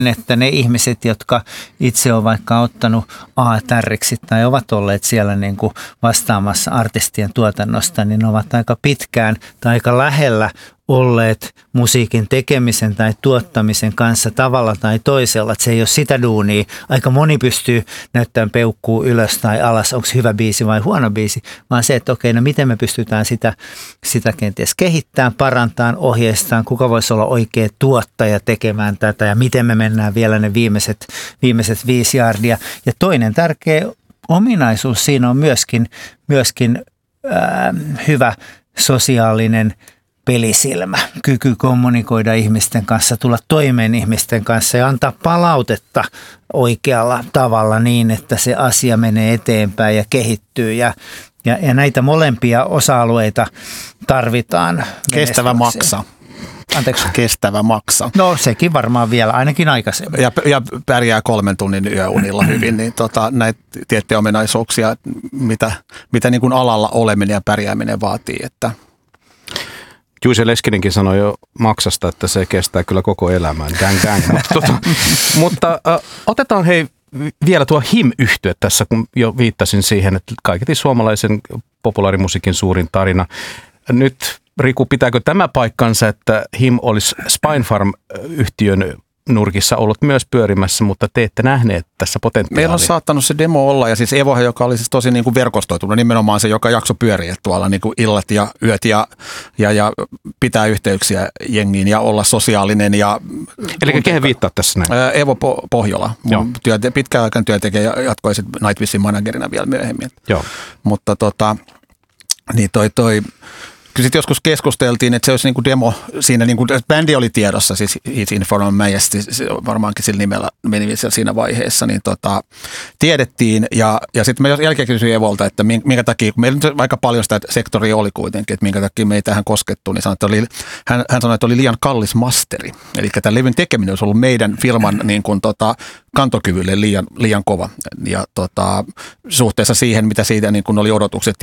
että ne ihmiset, jotka itse on vaikka ottanut A-tärriksi tai ovat olleet siellä niin kuin vastaamassa artistien tuotannosta, niin ovat aika pitkään tai aika lähellä olleet musiikin tekemisen tai tuottamisen kanssa tavalla tai toisella. Että se ei ole sitä duunia. Aika moni pystyy näyttämään peukkuu ylös tai alas, onko hyvä biisi vai huono biisi, vaan se, että okei, no miten me pystytään sitä kenties kehittämään, parantamaan, ohjeistamaan, kuka voisi olla oikea tuottaja tekemään tätä ja miten me mennään vielä ne viimeiset 5 jardia. Ja toinen tärkeä ominaisuus siinä on myöskin hyvä sosiaalinen pelisilmä, kyky kommunikoida ihmisten kanssa, tulla toimeen ihmisten kanssa ja antaa palautetta oikealla tavalla niin, että se asia menee eteenpäin ja kehittyy. Ja näitä molempia osa-alueita tarvitaan. Kestävä maksa. Anteeksi. Kestävä maksa. No sekin varmaan vielä, ainakin aikaisemmin. Ja pärjää 3 tunnin yöunilla hyvin, niin näitä tiettyjä ominaisuuksia, mitä niin kuin alalla oleminen ja pärjääminen vaatii, että Juise Leskinenkin sanoi jo maksasta, että se kestää kyllä koko elämän. Gang. Mutta otetaan vielä tuo HIM-yhtye tässä, kun jo viittasin siihen, että kaiketi suomalaisen populaarimusiikin suurin tarina. Nyt Riku, pitääkö tämä paikkansa, että HIM olisi Spinefarm-yhtiön nurkissa ollut myös pyörimässä, mutta te ette nähneet tässä potentiaalia? Meillä on saattanut se demo olla, ja siis Evohan, joka oli siis tosi niin kuin verkostoitunut, nimenomaan se, joka jakso pyöriä tuolla niin kuin illat ja yöt ja pitää yhteyksiä jengiin ja olla sosiaalinen. Eli kehen viittaa tässä näin? Evo Pohjola, pitkäaikainen työntekijä, jatkoi sitten Nightwishin managerina vielä myöhemmin. Joo. Mutta niin toi kyllä sitten joskus keskusteltiin, että se olisi niinku demo siinä, niinku, bändi oli tiedossa, siis He's in for Me, ja varmaankin sillä nimellä meni siinä vaiheessa, niin tiedettiin. Ja sitten mä jälkeen kysyin Evolta, että minkä takia, kun meillä nyt aika paljon sitä sektoria oli kuitenkin, että minkä takia me ei tähän koskettu, niin hän sanoi, että oli liian kallis masteri. Eli tämän levyn tekeminen olisi ollut meidän firman niin kuin, kantokyvylle liian kova. Ja suhteessa siihen, mitä siitä niin kuin oli odotukset.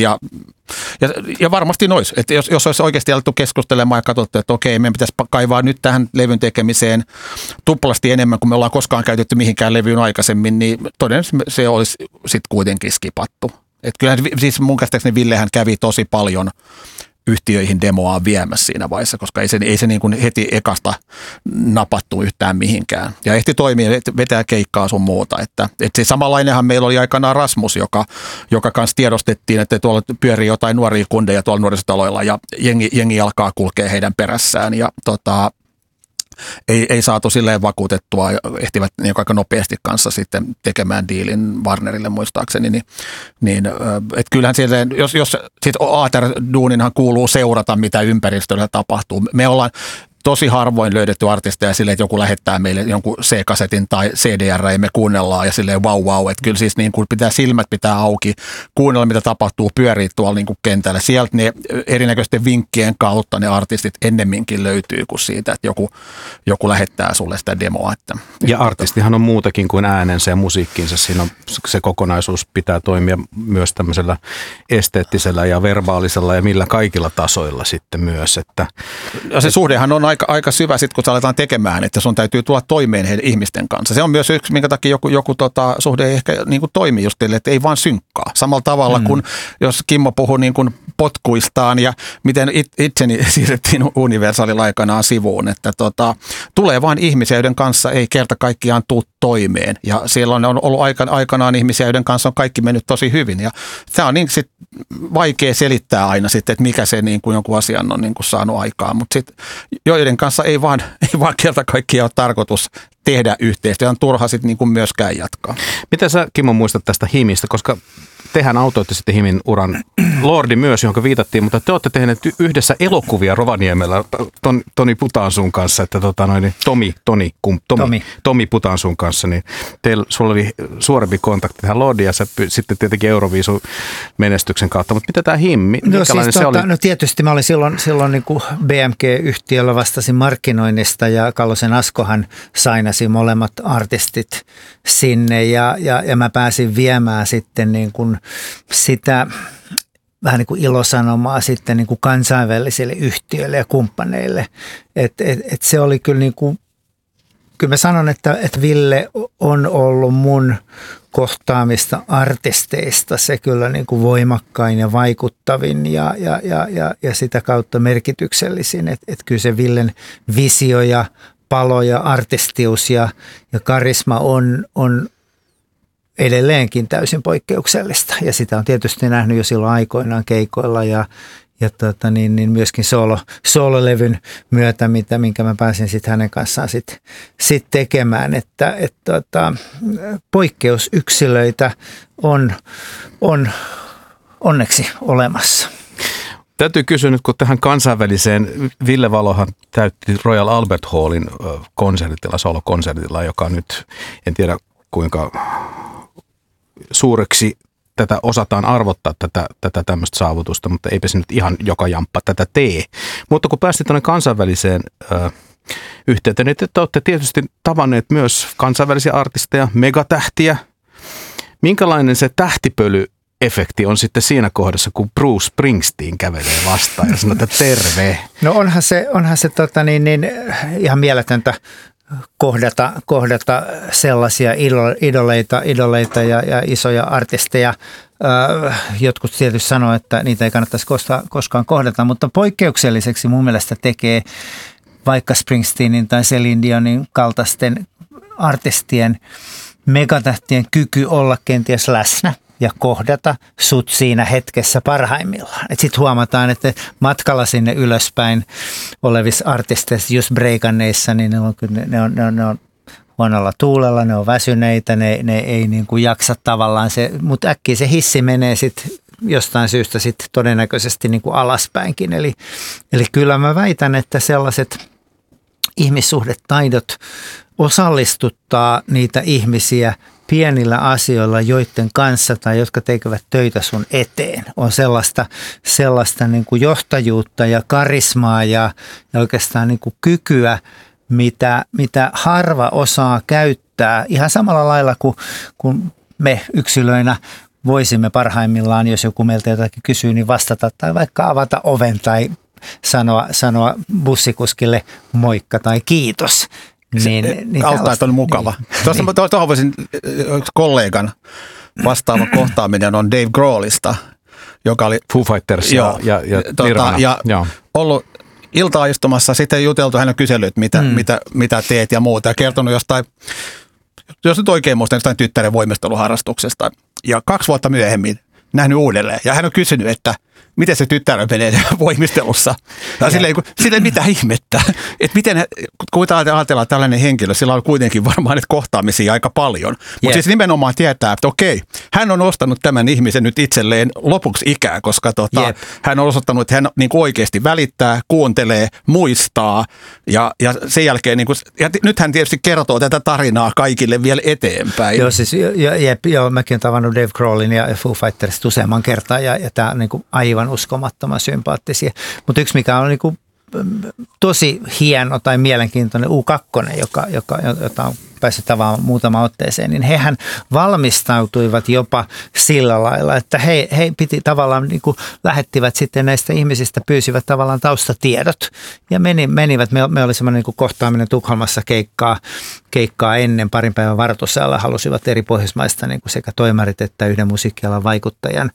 Ja varmasti nois, että jos olisi oikeasti alettu keskustelemaan ja katsottu, että okei, meidän pitäisi kaivaa nyt tähän levyn tekemiseen tuplasti enemmän kuin me ollaan koskaan käytetty mihinkään levyyn aikaisemmin, niin todennäköisesti se olisi sitten kuitenkin skipattu. Että kyllähän siis mun käsittääkseni Villehän kävi tosi paljon yhtiöihin demoa viemässä siinä vaiheessa, koska ei se niin kuin heti ekasta napattu yhtään mihinkään. Ja ehti toimia, vetää keikkaa sun muuta. Että se samanlainenhan meillä oli aikanaan Rasmus, joka kanssa tiedostettiin, että tuolla pyörii jotain nuoria kundeja tuolla nuorisotaloilla ja jengi alkaa kulkea heidän perässään. Ja ei saatu silleen vakuutettua, ehtivät niin aika nopeasti kanssa sitten tekemään diilin Warnerille muistaakseni, niin että kyllähän silleen, jos sitten ATR-duuninhan kuuluu seurata, mitä ympäristöllä tapahtuu. Me ollaan tosi harvoin löydetty artisteja silleen, että joku lähettää meille jonkun C-kasetin tai CDR ja me kuunnellaan ja silleen vau, että kyllä siis niin kuin silmät pitää auki, kuunnella mitä tapahtuu, pyörii tuolla niin kuin kentällä. Sieltä ne erinäköisten vinkkien kautta ne artistit ennemminkin löytyy kuin siitä, että joku lähettää sulle sitä demoa. Ja artistihan on muutakin kuin äänensä ja musiikkinsa. Siinä on, se kokonaisuus pitää toimia myös tämmöisellä esteettisellä ja verbaalisella ja millä kaikilla tasoilla sitten myös. Ja se suhdehan on aika syvä sitten, kun se aletaan tekemään, että sun täytyy tulla toimeen heidän ihmisten kanssa. Se on myös yksi, minkä takia joku suhde ei ehkä niin kuin toimi just teille, että ei vaan synkkaa. Samalla tavalla kuin jos Kimmo puhui niin kuin potkuistaan ja miten itseni siirrettiin Universalilla aikanaan sivuun, että tulee vain ihmisiä, joiden kanssa ei kerta kaikkiaan tule toimeen. Ja siellä on ollut aikanaan ihmisiä, joiden kanssa on kaikki mennyt tosi hyvin. Ja tämä on niin sit vaikea selittää aina sitten, että mikä se niin kuin jonkun asian on niin kuin saanut aikaan. Mutta sitten joiden kanssa ei vaan kerta kaikkiaan ole tarkoitus tehdä yhteistyötä. On turha sitten niin kuin myöskään jatkaa. Mitä sä, Kimmo, muistat tästä HIMistä, koska tehän autoitte sitten HIMin uran, Lordi myös, johon viitattiin, mutta te olette tehneet yhdessä elokuvia Rovaniemellä Toni Putansuun kanssa, että Tomi Putansuun kanssa, niin sulla oli suorempi kontakti tähän Lordiin ja sitten tietenkin Euroviisun menestyksen kautta, mutta mitä tämä HIM, minkälainen se oli? No tietysti mä olin silloin niin kuin BMG-yhtiöllä vastasin markkinoinnista ja Kallosen Askohan sainasi molemmat artistit sinne ja mä pääsin viemään sitten niin kuin sitä vähän niin kuin ilosanomaa sitten niin kuin kansainvälisille yhtiöille ja kumppaneille. Et se oli kyllä niin kuin kyllä mä sanon, että Ville on ollut mun kohtaamista artisteista se kyllä niin kuin voimakkain ja vaikuttavin ja sitä kautta merkityksellisin. Että kyllä se Villen visio ja palo ja artistius ja karisma on edelleenkin täysin poikkeuksellista. Ja sitä on tietysti nähnyt jo silloin aikoinaan keikoilla ja myöskin soololevyn myötä, minkä mä pääsin sitten hänen kanssaan sit tekemään, että poikkeusyksilöitä on onneksi olemassa. Täytyy kysyä nyt, kun tähän kansainväliseen, Ville Valohan täytti Royal Albert Hallin konsertilla, soolokonsertilla, joka nyt, en tiedä kuinka suureksi tätä osataan arvottaa tätä tämmöistä saavutusta, mutta eipä se nyt ihan joka jamppa tätä tee. Mutta kun päästiin tuonne kansainväliseen yhteyteen, niin te olette tietysti tavanneet myös kansainvälisiä artisteja, megatähtiä. Minkälainen se tähtipölyefekti on sitten siinä kohdassa, kun Bruce Springsteen kävelee vastaan ja sanoo, että terve? No onhan se ihan mieletöntä kohdata sellaisia idoleita ja isoja artisteja. Jotkut tietysti sanoo, että niitä ei kannattaisi koskaan kohdata, mutta poikkeukselliseksi mun mielestä tekee vaikka Springsteenin tai Celine Dionin kaltaisten artistien, megatähtien kyky olla kenties läsnä ja kohdata sut siinä hetkessä parhaimmillaan. Sitten huomataan, että matkalla sinne ylöspäin olevissa artisteissa, just breikanneissa, niin ne on huonolla tuulella, ne on väsyneitä, ne ei niin kuin jaksa tavallaan se, mutta äkkiä se hissi menee sitten jostain syystä sitten todennäköisesti niin kuin alaspäinkin. Eli kyllä mä väitän, että sellaiset ihmissuhdetaidot osallistuttaa niitä ihmisiä pienillä asioilla, joiden kanssa tai jotka tekevät töitä sun eteen. On sellaista niin kuin johtajuutta ja karismaa ja oikeastaan niin kuin kykyä, mitä harva osaa käyttää. Ihan samalla lailla kuin me yksilöinä voisimme parhaimmillaan, jos joku meiltä jotakin kysyy, niin vastata tai vaikka avata oven tai sanoa bussikuskille moikka tai kiitos. Niin altaat on mukava. Niin. Tuohon voisin kollegan vastaava kohtaaminen on Dave Grohlista, joka oli Foo Fighters ja Nirvana. Ja ollut iltaa istumassa, sitten juteltu, hän on kysellyt, mitä teet ja muuta, ja kertonut jostain, jos nyt oikein muistan, jostain tyttären voimisteluharrastuksesta. Ja 2 vuotta myöhemmin nähnyt uudelleen, ja hän on kysynyt, että miten se tyttär menee voimistelussa. Ja silleen mitä ihmettä. Että miten, kun ajatellaan tällainen henkilö, sillä on kuitenkin varmaan nyt kohtaamisia aika paljon. Mutta siis nimenomaan tietää, että okei, hän on ostanut tämän ihmisen nyt itselleen lopuksi ikää, koska hän on osoittanut, että hän niin kuin oikeasti välittää, kuuntelee, muistaa. Ja sen jälkeen, niin kuin, ja nyt hän tietysti kertoo tätä tarinaa kaikille vielä eteenpäin. Joo, siis mäkin olen tavannut Dave Grohlin ja Foo Fighters useamman kertaa, ja tämä on niin kuin aivan uskomattoman sympaattisia. Mutta yksi, mikä on niinku tosi hieno tai mielenkiintoinen U2, jota on päässyt tavaamaan muutama otteeseen, niin hehän valmistautuivat jopa sillä lailla, että he piti tavallaan, niin kuin lähettivät sitten näistä ihmisistä, pyysivät tavallaan taustatiedot ja menivät. Me oli semmoinen niin kohtaaminen Tukholmassa keikkaa ennen parin päivän varoitusajalla, halusivat eri Pohjoismaista niin kuin sekä toimarit että yhden musiikkialan vaikuttajan.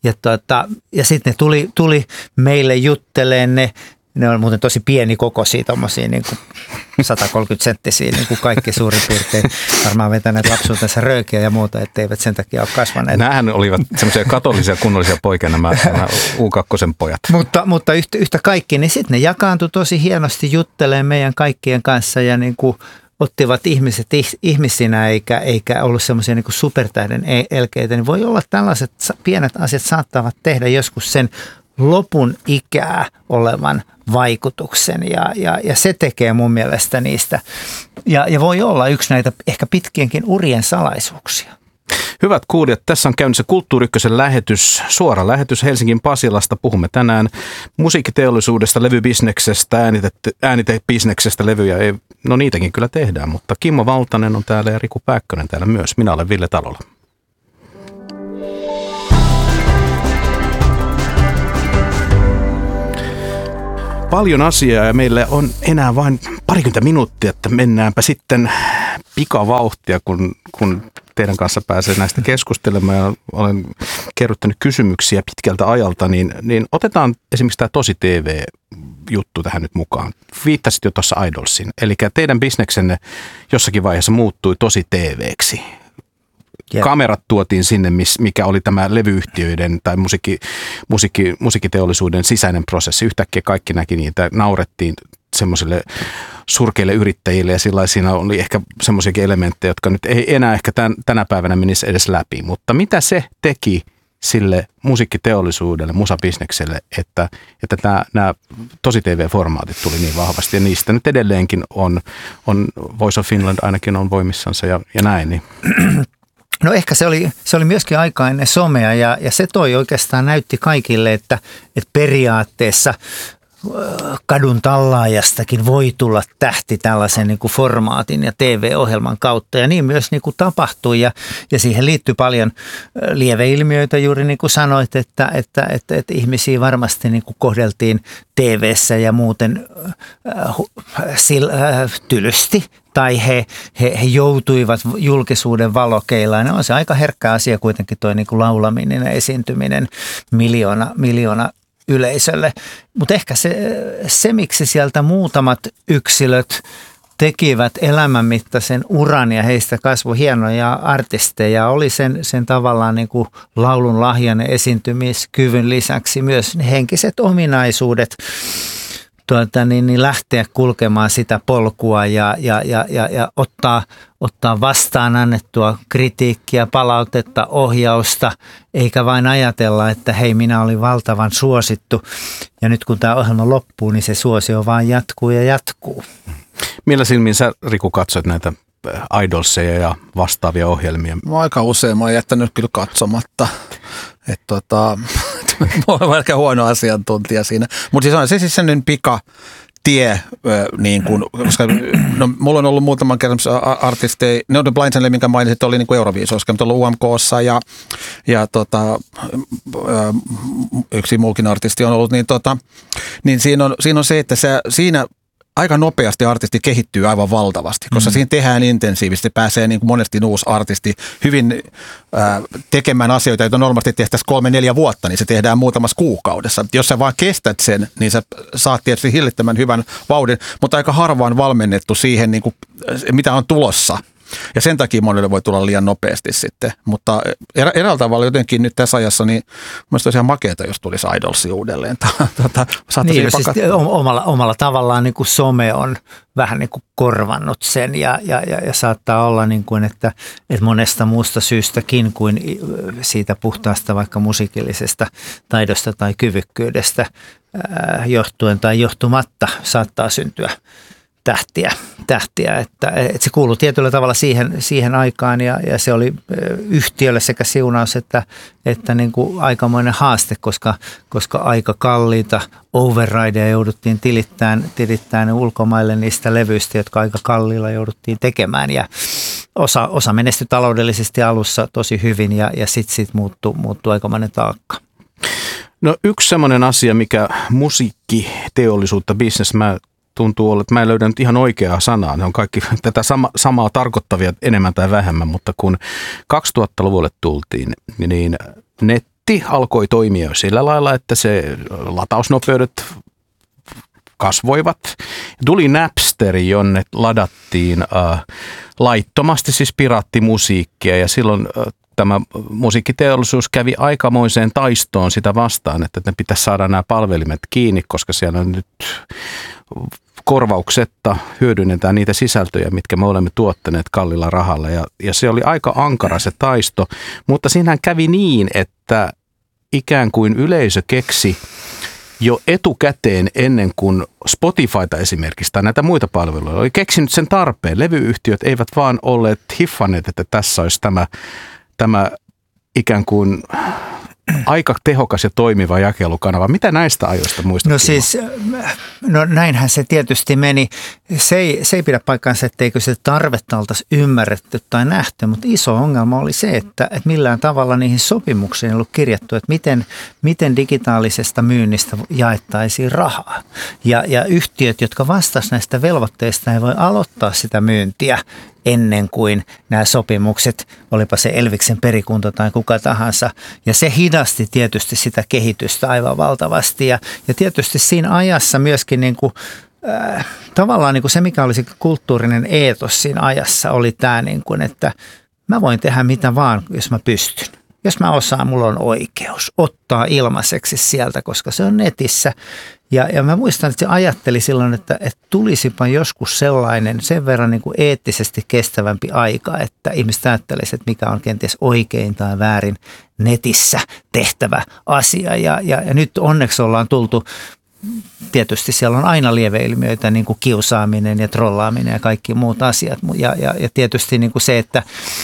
Ja sitten ne tuli meille jutteleen ne on muuten tosi pieni kokoisia, tommosia niin kuin 130-senttisiä, niin kuin kaikki suurin piirtein varmaan vetäneet lapsuutensa röökiä ja muuta, etteivät sen takia ole kasvaneet. Nämähän olivat semmoisia katolisia kunnollisia poikia nämä U2 pojat. Mutta yhtä kaikki, niin sitten ne jakaantui tosi hienosti juttelemaan meidän kaikkien kanssa ja niin kuin ottivat ihmiset ihmisinä eikä ollut semmoisia niin kuin supertähden elkeitä, niin voi olla tällaiset pienet asiat saattavat tehdä joskus sen lopun ikää olevan vaikutuksen ja se tekee mun mielestä niistä ja voi olla yksi näitä ehkä pitkienkin urien salaisuuksia. Hyvät kuulijat, tässä on käynnissä Kulttuuri Ykkösen lähetys, suora lähetys Helsingin Pasilasta. Puhumme tänään musiikkiteollisuudesta, levybisneksestä, äänitebisneksestä, levyjä ei, no niitäkin kyllä tehdään, mutta Kimmo Valtanen on täällä ja Riku Pääkkönen täällä myös. Minä olen Ville Talola. paljon asiaa ja meillä on enää vain parikymmentä minuuttia, että mennäänpä sitten pikavauhtia, kun teidän kanssa pääsee näistä keskustelemaan ja olen kerryttänyt kysymyksiä pitkältä ajalta, niin otetaan esimerkiksi tämä Tosi TV-juttu tähän nyt mukaan. Viittasit jo tuossa Idolsiin, eli teidän bisneksenne jossakin vaiheessa muuttui Tosi TV:ksi. Yep. Kamerat tuotiin sinne, mikä oli tämä levyyhtiöiden tai musiikkiteollisuuden sisäinen prosessi. Yhtäkkiä kaikki näki niitä, naurettiin semmoisille surkeille yrittäjille ja sillä siinä oli ehkä semmoisiakin elementtejä, jotka nyt ei enää ehkä tänä päivänä menisi edes läpi. Mutta mitä se teki sille musiikkiteollisuudelle, musabisnekselle, että nämä Tosi TV-formaatit tuli niin vahvasti ja niistä nyt edelleenkin on Voice of Finland ainakin on voimissansa ja näin. Niin. No ehkä se oli myöskin aika ennen somea ja se oikeastaan näytti kaikille, että periaatteessa kadun tallaajastakin voi tulla tähti tällaisen niin kuin formaatin ja TV-ohjelman kautta. Ja niin myös niin kuin tapahtui ja siihen liittyy paljon lieveilmiöitä juuri niin kuin sanoit, että ihmisiä varmasti niin kuin kohdeltiin TV:ssä ja muuten tylysti. Tai he joutuivat julkisuuden valokeilaan. No on se aika herkkä asia kuitenkin tuo niin kuin laulaminen ja esiintyminen miljoona yleisölle. Mutta ehkä se, miksi sieltä muutamat yksilöt tekivät elämänmittaisen uran ja heistä kasvoi hienoja artisteja, oli sen tavallaan niin kuin laulun lahjan ja esiintymiskyvyn lisäksi myös henkiset ominaisuudet lähteä kulkemaan sitä polkua ja ottaa vastaan annettua kritiikkiä, palautetta, ohjausta, eikä vain ajatella, että hei, minä olin valtavan suosittu ja nyt kun tämä ohjelma loppuu, niin se suosio vaan jatkuu ja jatkuu. Millä silmin sä, Riku, katsoit näitä Idolseja ja vastaavia ohjelmia? Aika usein mä oon jättänyt kyllä katsomatta. Mä olen ehkä huono asiantuntija siinä. Mutta siis on se siis sellainen pikatie, niin kuin, koska no, mulla on ollut muutaman kerran artisteja, no The Blind Channel, minkä mainitsit, oli niin kuin Euroviisossa, mutta ollut UMK:ssa ja yksi muukin artisti on ollut, niin siinä on se, että siinä aika nopeasti artisti kehittyy aivan valtavasti, koska siinä tehdään intensiivisesti, pääsee niin kuin monesti uusi artisti hyvin tekemään asioita, joita normaalisti tehtäisiin 3-4 vuotta, niin se tehdään muutamassa kuukaudessa. Jos sä vaan kestät sen, niin sä saat tietysti hillittömän hyvän vauhdin, mutta aika harvaan valmennettu siihen, niin kuin, mitä on tulossa. Ja sen takia monelle voi tulla liian nopeasti sitten. Mutta eräällä tavalla jotenkin nyt tässä ajassa, niin mielestäni olisi ihan makeata, jos tulisi Idolsi uudelleen. Niin, siis omalla tavallaan niin kuin some on vähän niin kuin korvannut sen ja saattaa olla niin kuin, että monesta muusta syystäkin kuin siitä puhtaasta vaikka musiikillisesta taidosta tai kyvykkyydestä johtuen tai johtumatta saattaa syntyä tähtiä, että se kuului tietyllä tavalla siihen aikaan ja se oli yhtiölle sekä siunaus että niin kuin aikamoinen haaste, koska aika kalliita overrideja jouduttiin tilittämään ulkomaille niistä levyistä, jotka aika kalliilla jouduttiin tekemään ja osa menestyi taloudellisesti alussa tosi hyvin ja sitten muuttui aikamoinen taakka. No yksi semmoinen asia, mikä musiikkiteollisuutta, tuntuu olla, että mä en löydä nyt ihan oikeaa sanaa. Ne on kaikki tätä samaa tarkoittavia enemmän tai vähemmän, mutta kun 2000-luvulle tultiin, niin netti alkoi toimia sillä lailla, että se latausnopeudet kasvoivat. Tuli Napster, jonne ladattiin laittomasti siis piraattimusiikkia ja silloin tämä musiikkiteollisuus kävi aikamoiseen taistoon sitä vastaan, että ne pitäisi saada nämä palvelimet kiinni, koska siellä on nyt korvauksetta hyödynnetään niitä sisältöjä, mitkä me olemme tuottaneet kallilla rahalla. Ja se oli aika ankara se taisto, mutta siinähän kävi niin, että ikään kuin yleisö keksi jo etukäteen ennen kuin Spotifyta esimerkiksi tai näitä muita palveluja oli keksinyt sen tarpeen. Levyyhtiöt eivät vaan olleet hiffanneet, että tässä olisi tämä ikään kuin aika tehokas ja toimiva jakelukanava. Mitä näistä ajoista muistat? No näinhän se tietysti meni. Se ei pidä paikkaansa, etteikö se tarvetta oltaisi ymmärretty tai nähty, mutta iso ongelma oli se, että millään tavalla niihin sopimuksiin ei ollut kirjattu, että miten digitaalisesta myynnistä jaettaisiin rahaa. Ja yhtiöt, jotka vastasivat näistä velvoitteista, ei voi aloittaa sitä myyntiä ennen kuin nämä sopimukset, olipa se Elviksen perikunta tai kuka tahansa. Ja se hidasti tietysti sitä kehitystä aivan valtavasti. Ja tietysti siinä ajassa myöskin tavallaan se, mikä oli se kulttuurinen eetos siinä ajassa, oli tämä, että mä voin tehdä mitä vaan, jos mä pystyn. Jos mä osaan, mulla on oikeus ottaa ilmaiseksi sieltä, koska se on netissä. Ja mä muistan, että se ajatteli silloin, että tulisipa joskus sellainen sen verran eettisesti kestävämpi aika, että ihmiset ajattelisivat, että mikä on kenties oikein tai väärin netissä tehtävä asia. Ja nyt onneksi ollaan tultu. Tietysti siellä on aina lieveilmiöitä, niin kuin kiusaaminen ja trollaaminen ja kaikki muut asiat. Ja tietysti se, että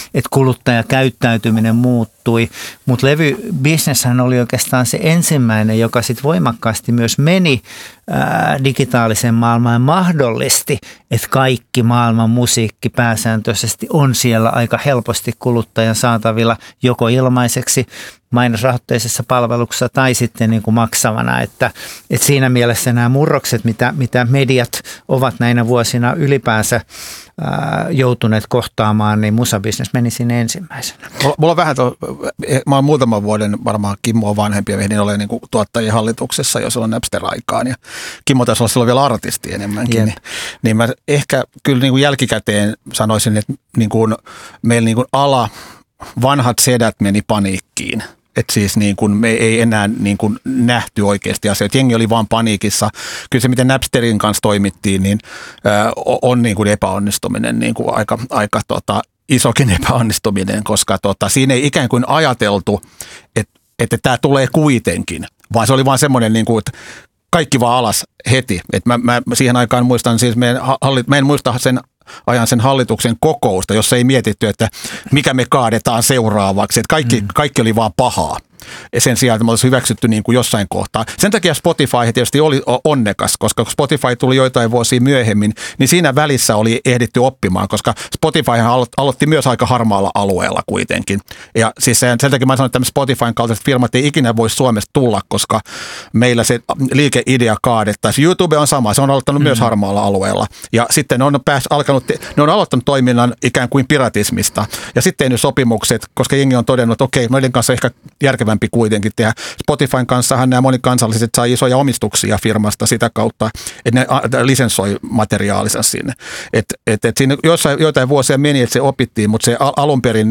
kuluttajakäyttäytyminen muuttui. Mutta levybisneshän oli oikeastaan se ensimmäinen, joka sitten voimakkaasti myös meni digitaaliseen maailmaan ja mahdollisti, että kaikki maailman musiikki pääsääntöisesti on siellä aika helposti kuluttajan saatavilla joko ilmaiseksi mainosrahoitteisessa palveluksessa tai sitten maksavana. Että siinä mielessä nämä murrokset, mitä mediat ovat näinä vuosina ylipäänsä joutuneet kohtaamaan, niin musabisnes meni sinne ensimmäisenä. Mulla on vähän, mä oon muutaman vuoden varmaan Kimmo vanhempi ja ehdin olen tuottajien hallituksessa jo silloin Napster-aikaan ja Kimmo taisi olla silloin vielä artisti enemmänkin. Niin mä ehkä kyllä jälkikäteen sanoisin, että meillä ala vanhat sedät meni paniikkiin. Että siis me ei enää nähty oikeasti asioita. Jengi oli vaan paniikissa. Kyllä se, miten Napsterin kanssa toimittiin, niin on epäonnistuminen, aika isokin epäonnistuminen, koska siinä ei ikään kuin ajateltu, että tämä tulee kuitenkin, vaan se oli vaan semmoinen, että kaikki vaan alas heti. Että mä siihen aikaan muistan, siis mä en muista sen hallituksen kokousta, jossa ei mietitty, että mikä me kaadetaan seuraavaksi. Että kaikki oli vaan pahaa. Ja sen sijaan, että me olisi hyväksytty jossain kohtaa. Sen takia Spotify tietysti oli onnekas, koska kun Spotify tuli joitain vuosia myöhemmin, niin siinä välissä oli ehditty oppimaan, koska Spotify aloitti myös aika harmaalla alueella kuitenkin. Ja siis sen takia mä sanon, että Spotifyn kaltaiset firmat ei ikinä voi Suomesta tulla, koska meillä se liikeidea kaadettaisiin. YouTube on sama, se on aloittanut myös harmaalla alueella. Ja sitten ne on aloittanut toiminnan ikään kuin piratismista. Ja sitten ne sopimukset, koska jengi on todennut, että okei, noiden kanssa ehkä järkevämpi kuitenkin tehdä. Spotifyn kanssahan nämä monikansalliset sai isoja omistuksia firmasta sitä kautta, että ne lisenssoi materiaalinsa sinne. Että siinä joitain vuosia meni, että se opittiin, mutta se alun perin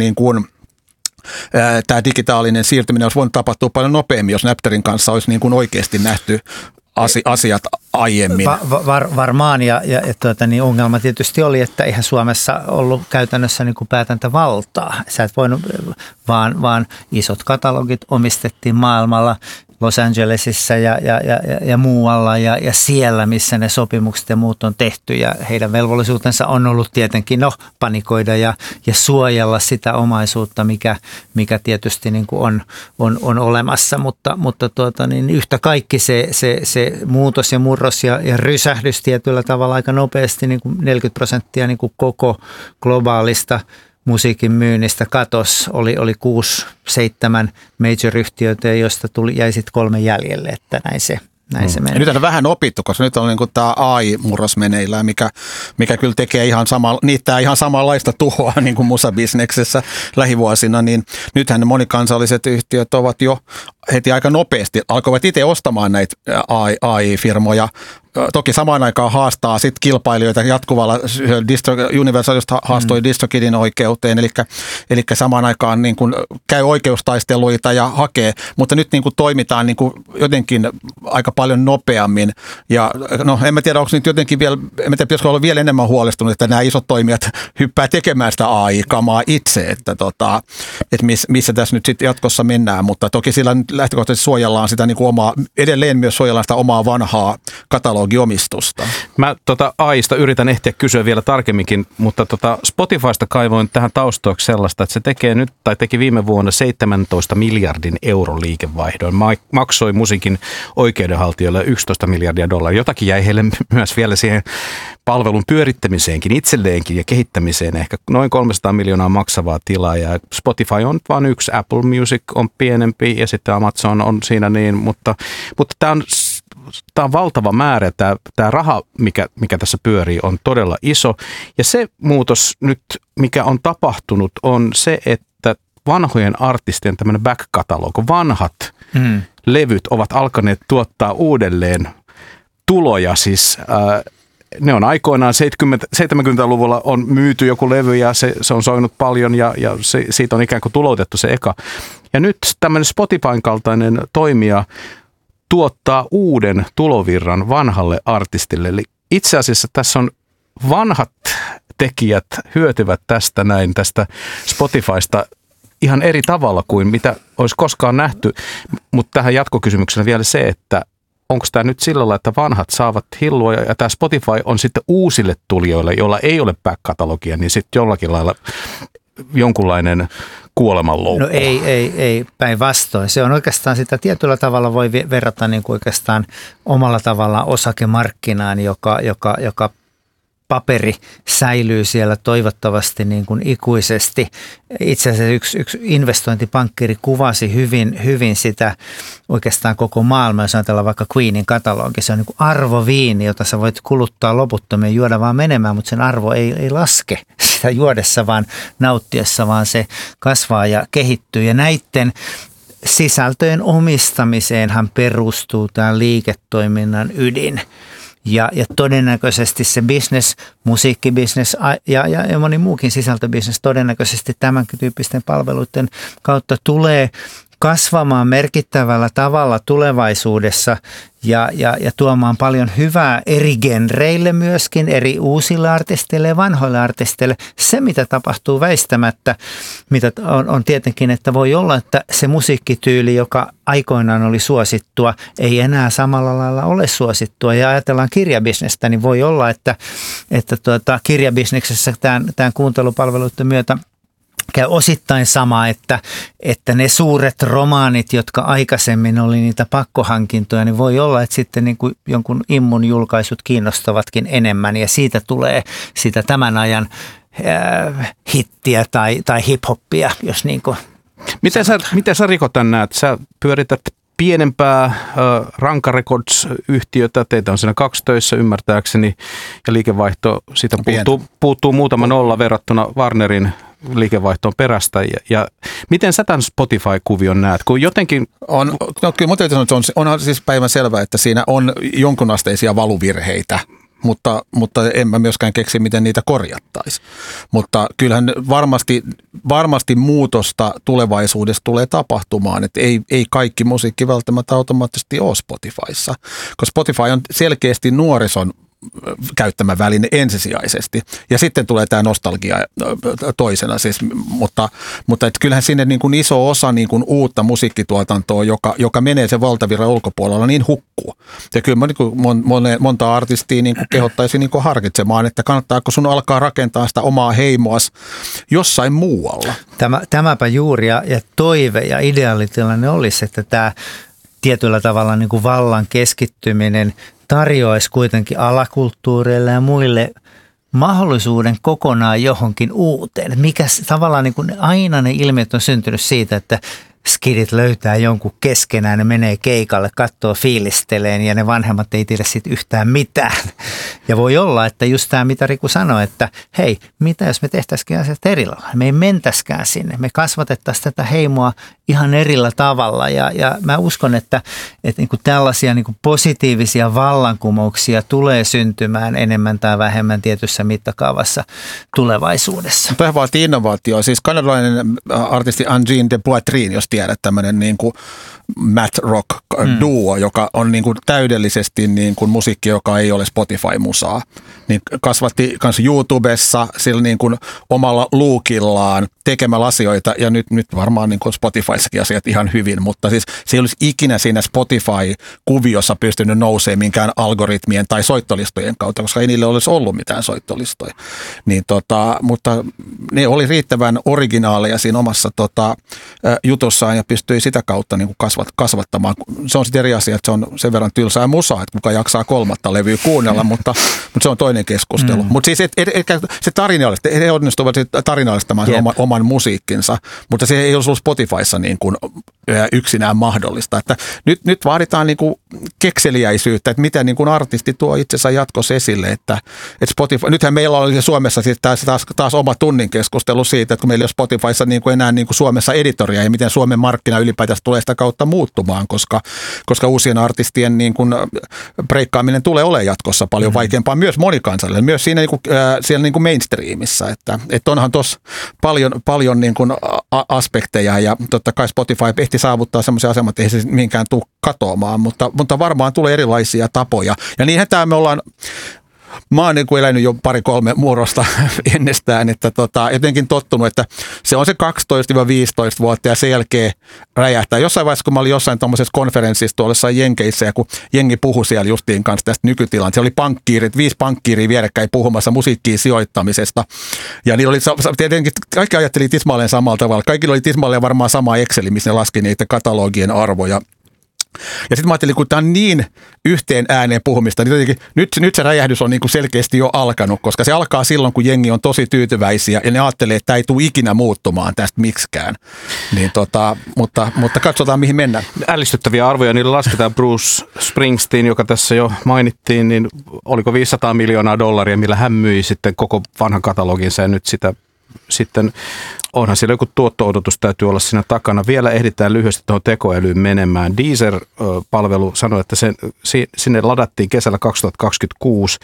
tämä digitaalinen siirtyminen olisi voinut tapahtua paljon nopeammin, jos Napsterin kanssa olisi oikeasti nähty asiat aiemmin. Varmaan ja ongelma tietysti oli, että eihän Suomessa ollut käytännössä päätäntävaltaa. Sä et voinut, vaan isot katalogit omistettiin maailmalla, Los Angelesissa ja muualla ja siellä, missä ne sopimukset ja muut on tehty ja heidän velvollisuutensa on ollut tietenkin panikoida ja suojella sitä omaisuutta, mikä tietysti on olemassa, mutta yhtä kaikki se muutos ja murros ja rysähdys tietyllä tavalla aika nopeasti 40% koko globaalista musiikin myynnistä katos, oli 6-7 major-yhtiöitä, joista jäi sitten 3 jäljelle, että näin se menee. Nyt on vähän opittu, koska nyt on tämä AI-murros meneillään, mikä kyllä tekee niittää ihan samanlaista tuhoa niin kuin musabisneksessä lähivuosina, niin nythän ne monikansalliset yhtiöt ovat jo heti aika nopeasti, alkoivat itse ostamaan näitä AI-firmoja. Toki samaan aikaan haastaa sitten kilpailijoita jatkuvalla, Universal just haastoi DistroKidin oikeuteen, eli samaan aikaan käy oikeustaisteluita ja hakee, mutta nyt toimitaan jotenkin aika paljon nopeammin. Ja no en mä tiedä, onko nyt jotenkin vielä, en mä tiedä, pitäisikö olla vielä enemmän huolestunut, että nämä isot toimijat hyppää tekemään sitä AI-kamaa itse, että missä tässä nyt sitten jatkossa mennään, mutta toki sillä nyt lähtökohtaisesti suojellaan sitä niin kuin edelleen myös suojellaan sitä omaa vanhaa katalogiomistusta. Mä AIsta yritän ehtiä kysyä vielä tarkemminkin, mutta Spotifysta kaivoin tähän taustoiksi sellaista, että se tekee nyt tai teki viime vuonna 17 miljardin euron liikevaihdon. Maksoi musiikin oikeudenhaltijoille $11 miljardia. Jotakin jäi heille myös vielä siihen palvelun pyörittämiseenkin, itselleenkin ja kehittämiseen ehkä noin 300 miljoonaa maksavaa tilaa. Ja Spotify on vain yksi, Apple Music on pienempi ja sitten Amazon on siinä niin, mutta tämä on valtava määrä. Tämä raha, mikä tässä pyörii, on todella iso. Ja se muutos nyt, mikä on tapahtunut, on se, että vanhojen artistien tämmöinen back-katalog, vanhat levyt ovat alkaneet tuottaa uudelleen tuloja. Siis ne on aikoinaan 70-luvulla on myyty joku levy ja se on soinut paljon ja siitä on ikään kuin tuloutettu se eka. Ja nyt tämmöinen Spotifyn kaltainen toimija tuottaa uuden tulovirran vanhalle artistille. Eli itse asiassa tässä on vanhat tekijät hyötyvät tästä Spotifysta ihan eri tavalla kuin mitä olisi koskaan nähty. Mutta tähän jatkokysymyksenä vielä se, että onko tämä nyt sillä lailla, että vanhat saavat hillua ja tämä Spotify on sitten uusille tulijoille, joilla ei ole back-katalogia, niin sitten jollakin lailla jonkunlainen kuolemanloukku. No ei päinvastoin. Se on oikeastaan sitä tietyllä tavalla voi verrata niin kuin oikeastaan omalla tavallaan osakemarkkinaan, joka paperi säilyy siellä toivottavasti niin kuin ikuisesti. Itse asiassa yksi investointipankkiri kuvasi hyvin sitä oikeastaan koko maailmaa, jos ajatellaan vaikka Queenin katalogi. Se on niin kuin arvoviini, jota sä voit kuluttaa loputtomiin, juoda vaan menemään, mutta sen arvo ei laske sitä juodessa, vaan nauttiessa, vaan se kasvaa ja kehittyy. Ja näiden sisältöjen omistamiseenhan perustuu tämä liiketoiminnan ydin. Ja todennäköisesti se business, musiikkibisnes ja moni muukin sisältöbisnes todennäköisesti tämän tyyppisten palveluiden kautta tulee kasvamaan merkittävällä tavalla tulevaisuudessa ja tuomaan paljon hyvää eri genreille myöskin, eri uusille artisteille ja vanhoille artisteille. Se, mitä tapahtuu väistämättä, mitä on tietenkin, että voi olla, että se musiikkityyli, joka aikoinaan oli suosittua, ei enää samalla lailla ole suosittua. Ja ajatellaan kirjabisnestä, niin voi olla, että kirjabisneksessä tämän kuuntelupalveluiden myötä käy osittain sama, että ne suuret romaanit, jotka aikaisemmin oli niitä pakkohankintoja, niin voi olla, että sitten niin kuin jonkun immun julkaisut kiinnostavatkin enemmän ja siitä tulee sitä tämän ajan hittiä tai hip-hoppia, jos niin kuin. Miten sä Riko tän näet? Sä pyörität pienempää Ranka Records-yhtiötä, teitä on siinä 2 töissä ymmärtääkseni ja liikevaihto, siitä puuttuu muutama nolla verrattuna Warnerin liikevaihtoon perästä. Ja miten sä tämän Spotify-kuvion näet? Kun jotenkin kyllä mä täytyy sanoa, että onhan siis päivän selvää, että siinä on jonkunasteisia valuvirheitä. Mutta en mä myöskään keksi, miten niitä korjattaisiin. Mutta kyllähän varmasti muutosta tulevaisuudessa tulee tapahtumaan, että ei kaikki musiikki välttämättä automaattisesti ole Spotifyssa, koska Spotify on selkeästi nuorison käyttämä väline ensisijaisesti. Ja sitten tulee tämä nostalgia toisena. Siis, mutta et kyllähän sinne niin kuin iso osa niin kuin uutta musiikkituotantoa, joka menee sen valtavirran ulkopuolella, niin hukkuu. Ja kyllä mä niin monta artistia niin kuin kehottaisin niin kuin harkitsemaan, että kannattaako sun alkaa rakentaa sitä omaa heimoas jossain muualla. Tämäpä juuri ja toive ja ideaalitilanne olisi, että tämä tietyllä tavalla niin kuin vallan keskittyminen tarjoaisi kuitenkin alakulttuureille ja muille mahdollisuuden kokonaan johonkin uuteen. Mikä tavallaan niin kuin aina ne ilmiöt on syntynyt siitä, että skidit löytää jonkun keskenään, ne menee keikalle, katsoo fiilisteleen ja ne vanhemmat ei tiedä siitä yhtään mitään. Ja voi olla, että just tämä, mitä Riku sanoi, että hei, mitä jos me tehtäisikin asiat eri lailla? Me ei mentäskään sinne, me kasvatettaisiin tätä heimoa ihan erillä tavalla ja mä uskon, että niin kuin tällaisia niin kuin positiivisia vallankumouksia tulee syntymään enemmän tai vähemmän tietyssä mittakaavassa tulevaisuudessa. Tämä vaatii innovaatioa. Siis kanadalainen artisti Angine de Poitrine, jos tiedät, tämmöinen niin kuin math rock duo, joka on niin kuin täydellisesti niin kuin musiikki, joka ei ole Spotify-musaa. Niin kasvatti kanssa YouTubessa sillä niin kuin omalla luukillaan tekemällä asioita, ja nyt varmaan niin kuin Spotifyssakin asiat ihan hyvin, mutta siis se ei olisi ikinä siinä Spotify-kuviossa pystynyt nousemaan minkään algoritmien tai soittolistojen kautta, koska ei niille olisi ollut mitään soittolistoja. Niin mutta ne oli riittävän originaaleja siinä omassa jutussaan ja pystyi sitä kautta niin kuin kasvattamaan. Se on sitten eri asia, että se on sen verran tylsää musaa, että kuka jaksaa 3. levyä kuunnella, mutta se on toinen keskustelu. Mutta siis se tarinallista, he onnistuvat tarinallistamaan oman musiikkinsa, mutta se ei ollut Spotifyssa niin kuin yksinään mahdollista. Että nyt vaaditaan niin kuin kekseliäisyyttä, että miten niin kuin artisti tuo itsensä jatkossa esille, että Spotify, nythän meillä oli Suomessa siis taas oma tunnin keskustelu siitä, että kun meillä ei ole Spotifyssa niin kuin enää niin kuin Suomessa editoria ja miten Suomen markkina ylipäätään tulee sitä kautta muuttumaan, koska uusien artistien niin kuin breikkaaminen tulee olemaan jatkossa paljon vaikeampaa myös monikansalle, myös siinä niin kuin, siellä niin kuin mainstreamissa, että onhan tuossa paljon niin kuin aspekteja ja totta kai Spotify ehti saavuttaa semmoisen aseman, että ei se mihinkään tule katoamaan, mutta varmaan tulee erilaisia tapoja ja niinhän tämä mä oon niin kuin elänyt jo 2-3 murrosta ennestään, että jotenkin tottunut, että se on se 12-15 vuotta ja sen jälkeen räjähtää. Jossain vaiheessa, kun mä olin jossain tuommoisessa konferenssissa tuolla jossain Jenkeissä ja kun jengi puhui siellä justiin kanssa tästä nykytilanteesta, siellä oli pankkiirit, 5 pankkiiria vierekkäin puhumassa musiikkiin sijoittamisesta ja niillä oli tietenkin, kaikki ajatteli tismalleen samalla tavalla. Kaikilla oli tismalleen varmaan sama Excel, missä ne laski niitä katalogien arvoja. Ja sitten mä ajattelin, kun tämä on niin yhteen ääneen puhumista, niin nyt se räjähdys on niin kuin selkeästi jo alkanut, koska se alkaa silloin, kun jengi on tosi tyytyväisiä ja ne ajattelee, että tämä ei tule ikinä muuttumaan tästä miksikään. Niin mutta katsotaan, mihin mennään. Ällistyttäviä arvoja, niillä lasketaan. Bruce Springsteen, joka tässä jo mainittiin, niin oliko $500 miljoonaa, millä hän myi sitten koko vanhan kataloginsa ja nyt sitä sitten onhan siellä joku tuotto-odotus täytyy olla siinä takana. Vielä ehditään lyhyesti tuohon tekoälyyn menemään. Deezer-palvelu sanoi, että sinne ladattiin kesällä 2026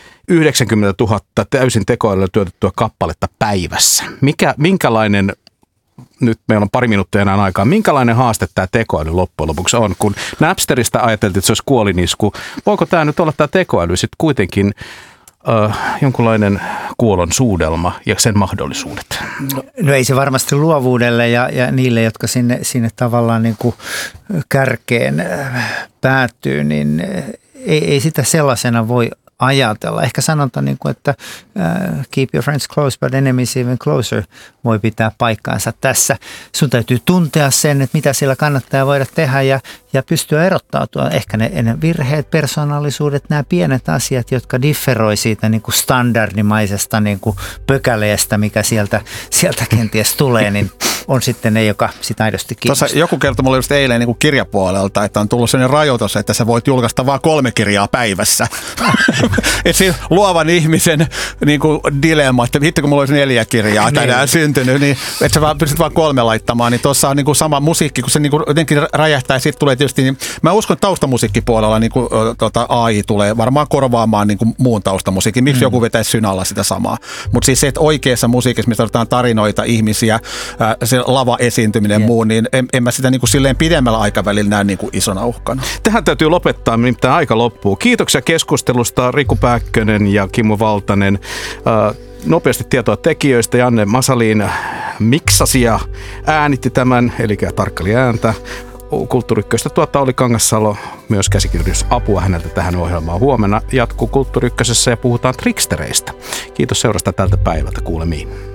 90 000 täysin tekoälyllä tuotettua kappaletta päivässä. Minkälainen, nyt meillä on 2 minuuttia enää aikaa, minkälainen haaste tämä tekoäly loppujen lopuksi on? Kun Napsterista ajateltiin, että se olisi kuolinisku, voiko tämä nyt olla tämä tekoäly sitten kuitenkin jonkunlainen kuolon suudelma ja sen mahdollisuudet? No ei se varmasti luovuudelle ja niille, jotka sinne tavallaan niin kuin kärkeen päätyy, niin ei sitä sellaisena voi ajatella. Ehkä sanonta, niin kuin, että keep your friends close but enemies even closer voi pitää paikkaansa tässä. Sun täytyy tuntea sen, että mitä sillä kannattaa voida tehdä ja pystyä erottautua. Ehkä ne virheet, persoonallisuudet, nämä pienet asiat, jotka differoi siitä niin kuin standardimaisesta niin kuin pökäleestä, mikä sieltä kenties tulee, niin on sitten ne, joka sitä aidosti kiinnostaa. Tuossa joku kertoi mulle just eilen niin kuin kirjapuolelta, että on tullut sellainen rajoitus, että sä voit julkaista vain 3 kirjaa päivässä. Että siinä luovan ihmisen niin kuin dilemma, että hitto kun mulla olisi 4 kirjaa tänään syntynyt, niin että sä pystyt vain 3 laittamaan, niin tuossa on niin kuin sama musiikki, kun se niin kuin jotenkin räjähtää ja sitten tulee tietysti, niin mä uskon, että taustamusiikkipuolella niin kuin, AI tulee varmaan korvaamaan niin kuin muun taustamusiikin. Miksi joku vetäisi synalla sitä samaa? Mutta siis se, että oikeassa musiikissa, missä otetaan tarinoita, ihmisiä, se lava-esiintyminen ja muu, niin en mä sitä niin kuin silleen pidemmällä aikavälillä näe niin kuin isona uhkana. Tähän täytyy lopettaa, nimittäin aika loppuu. Kiitoksia keskustelusta Riku Pääkkönen ja Kimmo Valtanen. Nopeasti tietoa tekijöistä. Janne Masalin miksasi ja äänitti tämän, eli tarkkaili ääntä. Kulttuuri Ykköstä tuottaa Olli Kangassalo, myös käsikirjoitusapua häneltä tähän ohjelmaan. Huomenna jatkuu Kulttuuri Ykkösessä ja puhutaan trickstereistä. Kiitos seurasta tältä päivältä, kuulemiin.